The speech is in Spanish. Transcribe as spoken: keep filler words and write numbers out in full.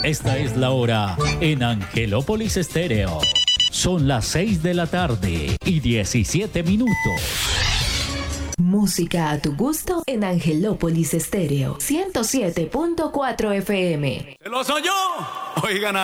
Esta es la hora en Angelópolis Estéreo. Son las seis de la tarde y diecisiete minutos. Música a tu gusto en Angelópolis Estéreo ciento siete punto cuatro F M. ¡Se lo soy yo! Oigan.